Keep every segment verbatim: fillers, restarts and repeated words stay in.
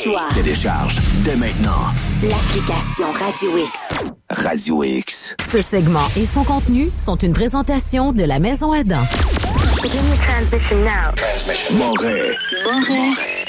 choix. Télécharge dès maintenant l'application Radio X. Radio X. Ce segment et son contenu sont une présentation de la Maison Adam. Moret. Moret.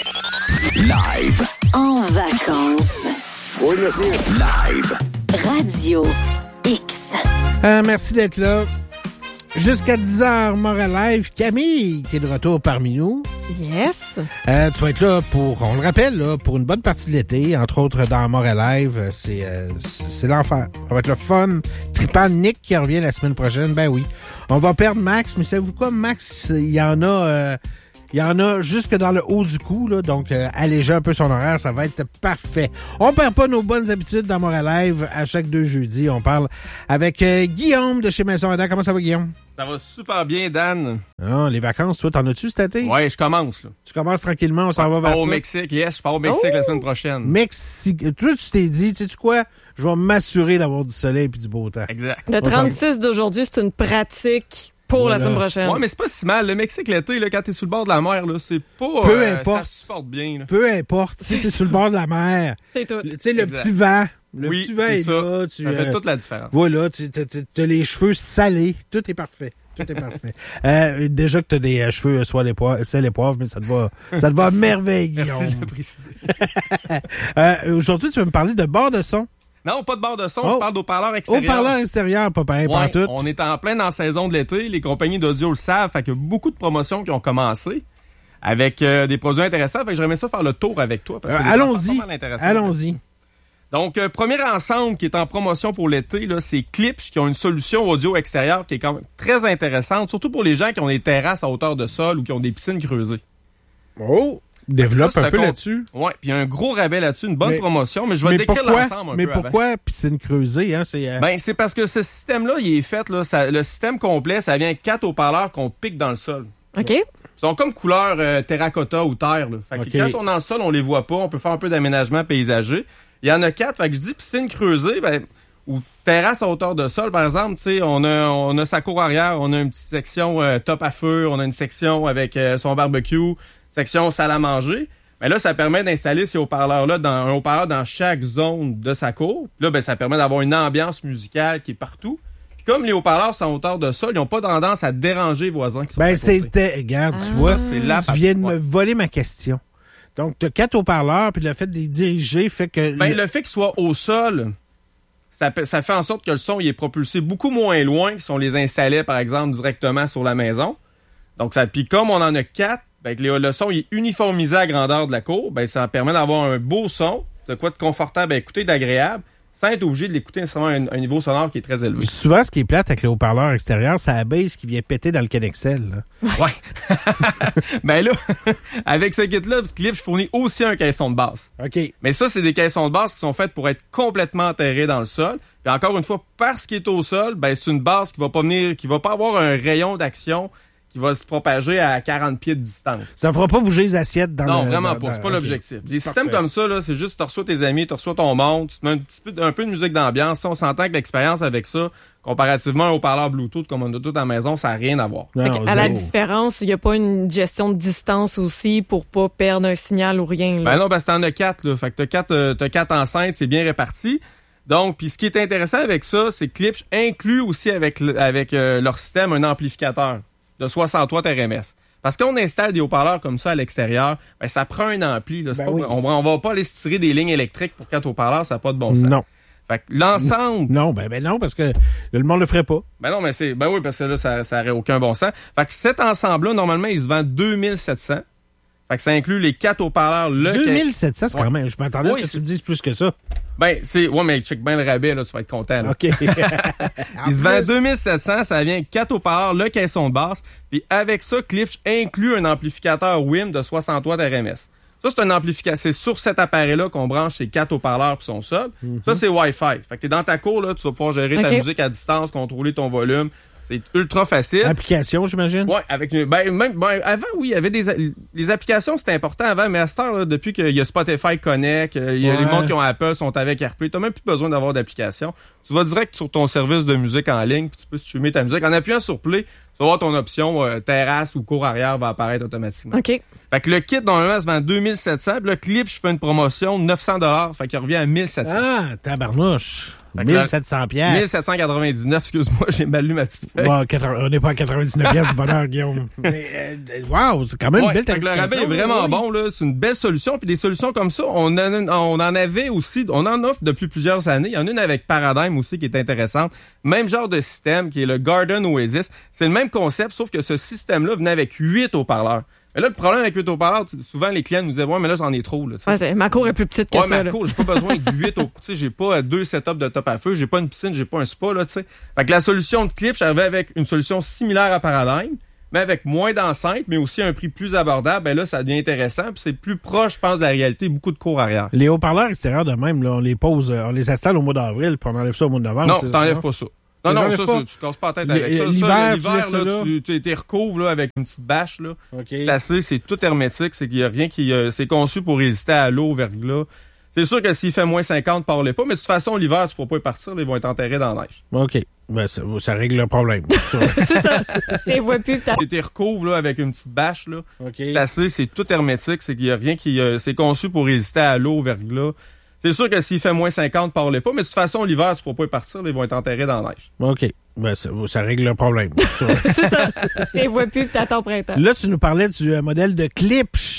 Live. En vacances. Oui, monsieur. Live. Radio X. Euh, merci d'être là. Jusqu'à dix heures, Moret Live. Camille, qui est de retour parmi nous. Yes. Euh, tu vas être là pour, on le rappelle, là, pour une bonne partie de l'été, entre autres dans Moret Live. C'est, euh, c'est, c'est l'enfer. Ça va être le fun. Trippant Nick qui revient la semaine prochaine. Ben oui. On va perdre Max, mais savez-vous quoi, Max, il y en a... Euh, Il y en a jusque dans le haut du cou, là, donc euh, alléger un peu son horaire, ça va être parfait. On perd pas nos bonnes habitudes dans Moret Live. À chaque deux jeudis, on parle avec euh, Guillaume de chez Maison Adam. Comment ça va, Guillaume? Ça va super bien, Dan. Ah, les vacances, toi, t'en as-tu cet été? Ouais, je commence. Là. Tu commences tranquillement, on s'en va vers ça. Je pars ça. au Mexique, yes, je pars au Mexique oh! la semaine prochaine. Mexique. Toi, tu t'es dit, tu sais-tu quoi? Je vais m'assurer d'avoir du soleil et du beau temps. Exact. Le trente-six d'aujourd'hui, c'est une pratique... Pour voilà. La semaine prochaine. Ouais, mais c'est pas si mal. Le Mexique, l'été, là, quand t'es sur le bord de la mer, là, c'est pas... Peu euh, importe. Ça supporte bien. Là. Peu importe. Si t'es sur le bord de la mer. C'est tout. Tu sais, le exact. petit vent. Le oui, petit vent est, est là. Tu, ça fait euh, toute la différence. Voilà, tu as les cheveux salés. Tout est parfait. Tout est parfait. Euh, déjà que t'as des euh, cheveux soit les poivres, sel et poivre, mais ça te va, ça te va à merveille, Guillaume. Merci de le préciser. euh, aujourd'hui, tu veux me parler de bord de son? Non, pas de barre de son, oh. je parle d'haut-parleurs extérieurs. Haut-parleurs extérieurs, pas pareil, ouais, pas tout. On est en plein dans la saison de l'été, les compagnies d'audio le savent, fait qu'il y a beaucoup de promotions qui ont commencé avec euh, des produits intéressants, fait que j'aimerais ça faire le tour avec toi. Parce que euh, allons-y, allons-y. Donc, euh, premier ensemble qui est en promotion pour l'été, là, c'est Klipsch qui ont une solution audio extérieure qui est quand même très intéressante, surtout pour les gens qui ont des terrasses à hauteur de sol ou qui ont des piscines creusées. Oh! Développe ça, un peu compte... là-dessus. Oui, puis il y a un gros rabais là-dessus, une bonne mais, promotion, mais je vais décrire pourquoi, l'ensemble un mais peu Mais pourquoi avant. piscine creusée? Hein, c'est, euh... Ben, c'est parce que ce système-là, il est fait, là, ça, le système complet, ça vient avec quatre haut-parleurs qu'on pique dans le sol. OK. Ils sont comme couleur euh, terracotta ou terre. Là. Fait que okay. Quand ils sont dans le sol, on les voit pas, on peut faire un peu d'aménagement paysager. Il y en a quatre, fait que je dis piscine creusée, ben, ou terrasse à hauteur de sol, par exemple, tu sais, on a, on a sa cour arrière, on a une petite section euh, top à feu, on a une section avec euh, son barbecue, section salle à manger. Mais là, ça permet d'installer ces haut-parleurs-là, dans, un haut-parleur dans chaque zone de sa cour. Puis là, ben, ça permet d'avoir une ambiance musicale qui est partout. Puis comme les haut-parleurs sont en hauteur de sol, ils n'ont pas tendance à déranger les voisins qui sont ben, à côté. c'était, regarde, ah. tu vois, c'est là tu viens de me voler ma question. Donc, tu as quatre haut-parleurs, puis le fait de les diriger fait que... Ben, le, le fait qu'ils soient au sol, ça, ça fait en sorte que le son il est propulsé beaucoup moins loin que si on les installait, par exemple, directement sur la maison. Donc, ça, puis comme on en a quatre, ben, le, le son il est uniformisé à la grandeur de la cour, ben, ça permet d'avoir un beau son, de quoi de confortable à écouter, d'agréable, sans être obligé de l'écouter à un, un niveau sonore qui est très élevé. Souvent, ce qui est plate avec les haut-parleurs extérieurs, c'est la base qui vient péter dans le Kenexel. Ouais. Ben là, avec ce kit-là, Klipsch fournit aussi un caisson de basse. OK. Mais ça, c'est des caissons de basse qui sont faits pour être complètement enterrés dans le sol. Puis encore une fois, parce qu'il est au sol, ben c'est une base qui va pas venir, qui va pas avoir un rayon d'action qui va se propager à quarante pieds de distance. Ça ne fera pas bouger les assiettes dans non, le... Non, vraiment dans, pas. dans, c'est pas okay. l'objectif. Des c'est systèmes parfait. comme ça, là, c'est juste tu reçois tes amis, tu reçois ton monde, tu te mets un, petit peu, un peu de musique d'ambiance. Si on s'entend que l'expérience avec ça, comparativement à un haut-parleur Bluetooth comme on a tout à la maison, ça n'a rien à voir. Non, à la différence, il n'y a pas une gestion de distance aussi pour pas perdre un signal ou rien. Là. Ben non, parce que t'en as quatre. Là. Fait que t'as quatre, euh, t'as quatre enceintes, c'est bien réparti. Donc, puis ce qui est intéressant avec ça, c'est que Klipsch inclut aussi avec, avec euh, leur système un amplificateur de soixante watts R M S. Parce qu'on installe des haut-parleurs comme ça à l'extérieur, ben ça prend un ampli. Là. Ben pas, oui. on, on va pas aller se tirer des lignes électriques pour quatre haut-parleurs, ça n'a pas de bon sens. Non. Fait que l'ensemble... Non, ben, ben non, parce que le monde le ferait pas. Ben non, mais c'est... Ben oui, parce que là, ça n'aurait aucun bon sens. Fait que cet ensemble-là, normalement, il se vend deux mille sept cents. Fait que ça inclut les quatre haut-parleurs. Le deux mille sept cents, c'est ouais. quand même... Je m'attendais oui, à ce que tu me dises plus que ça. Ben, c'est... Ouais, mais check bien le rabais, là, tu vas être content. Là. OK. Il se vend deux mille sept cents, ça vient quatre haut-parleurs, le caisson de basse. Puis avec ça, Klipsch inclut un amplificateur W I M de soixante watts R M S. Ça, c'est un amplificateur. C'est sur cet appareil-là qu'on branche ces quatre haut-parleurs puis son sol. Mm-hmm. Ça, c'est Wi-Fi. Fait que t'es dans ta cour, là, tu vas pouvoir gérer okay. ta musique à distance, contrôler ton volume. C'est ultra facile. Application, j'imagine? Ouais, avec une, ben, même, ben, avant, oui, il y avait des, les applications, c'était important avant, mais à cette heure, là, depuis qu'il y a Spotify Connect, il y a ouais. les mondes qui ont Apple, sont avec AirPlay, t'as même plus besoin d'avoir d'application. Tu vas direct sur ton service de musique en ligne, puis tu peux streamer ta musique. En appuyant sur Play, tu vas voir ton option euh, terrasse ou cour arrière va apparaître automatiquement. OK. Fait que le kit, normalement, se vend deux mille sept cents. Puis le clip, je fais une promotion de neuf cents dollars. Fait qu'il revient à mille sept cents. Ah, tabarnouche. mille sept cents piastres. mille sept cent quatre-vingt-dix-neuf, excuse-moi, j'ai mal lu ma petite feuille. Bon, on n'est pas à quatre-vingt-dix-neuf piastres du bonheur, Guillaume. Mais, euh, wow, c'est quand même ouais, une belle fait que le rabais est vraiment oui. bon, là. C'est une belle solution. Puis des solutions comme ça, on en, on en avait aussi, on en offre depuis plusieurs années. Il y en a une avec Paradigm aussi qui est intéressante. Même genre de système qui est le Garden Oasis. C'est le même concept, sauf que ce système-là venait avec huit haut-parleurs. Mais là, le problème avec huit haut-parleurs, souvent les clients nous disaient, ouais, mais là, j'en ai trop, là. Ouais, ma cour est plus petite que ouais, ça. Ma cour, j'ai pas besoin de huit haut. Tu sais, j'ai pas deux setups de top à feu, j'ai pas une piscine, j'ai pas un spa, là, tu sais. Fait que la solution de clip, j'arrivais avec une solution similaire à Paradigm, mais avec moins d'enceintes, mais aussi un prix plus abordable. Ben là, ça devient intéressant, puis c'est plus proche, je pense, de la réalité, beaucoup de cours arrière. Les haut-parleurs extérieurs de même, là, on les pose, on les installe au mois d'avril, puis on enlève ça au mois de novembre. Non, t'enlèves pas ça. Non, non, ça, ça, tu casses pas la tête avec ça. L'hiver, ça, tu l'hiver, laisses ça là, là. tu, tu, tu recouvres, là, avec une petite bâche, là. Okay. C'est assez, c'est tout hermétique, c'est qu'il y a rien qui, euh, c'est conçu pour résister à l'eau, au verglas. C'est sûr que s'il fait moins cinquante, parlez pas, mais de toute façon, l'hiver, tu pourras pas y partir, là, ils vont être enterrés dans la neige. OK. Ben, ça, ça règle le problème. C'est ça. Tu les vois plus, t'as... Tu recouvres, là, avec une petite bâche, là. Okay. C'est assez, c'est tout hermétique, c'est qu'il y a rien qui, euh, c'est conçu pour résister à l'eau, au verglas. C'est sûr que s'il fait moins cinquante, parlez pas, mais de toute façon, l'hiver, tu pourras pas y partir, là, ils vont être enterrés dans la neige. OK. Ben, ça, ça règle le problème. C'est ça. Tu les vois plus, t'attends printemps. Là, tu nous parlais du euh, modèle de clip.